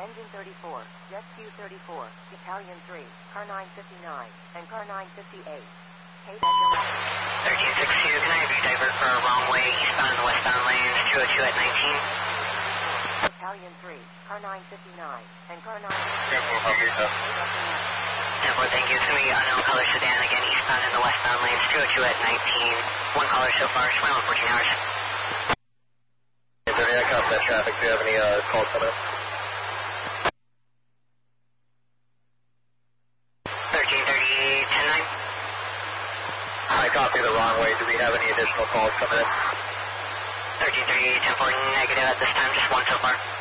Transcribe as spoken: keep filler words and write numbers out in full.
Engine thirty-four, Jet Q thirty-four, Battalion three, Car nine fifty-nine, and Car nine fifty-eight. K thirteen sixty-two, can I have you divert for a wrong way eastbound in the westbound lanes, two oh two at nineteen? Battalion three, Car nine fifty-nine, and Car nine fifty-eight. ten four, thank you. It's going to be unknown color sedan again eastbound in the westbound lanes, two oh two at nineteen. One caller so far, twenty-one fourteen hours. Is there any aircraft that traffic? Do you have any uh, calls coming in? thirteen thirty-eight, ten nine. I copy the wrong way. Do we have any additional calls coming in? thirteen thirty-eight, ten four, negative at this time, just one so far.